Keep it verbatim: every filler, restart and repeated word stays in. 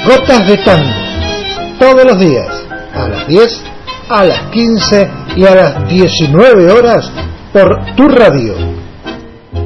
Gotas de Tango, todos los días, a las diez, a las quince y a las diecinueve horas, por tu radio.